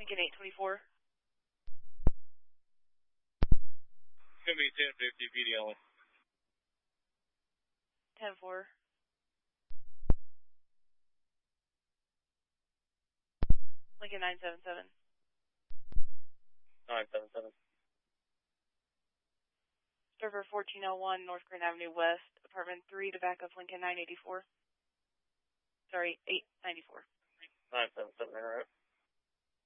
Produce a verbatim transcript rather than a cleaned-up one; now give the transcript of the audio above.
Lincoln eight twenty-four. It's going to be ten fifty P D only. ten four. Lincoln nine seven seven. nine seven seven. Server fourteen oh one, North Grand Avenue West, apartment three to back up Lincoln nine eighty-four. Sorry, eight ninety-four. nine seven seven, all right.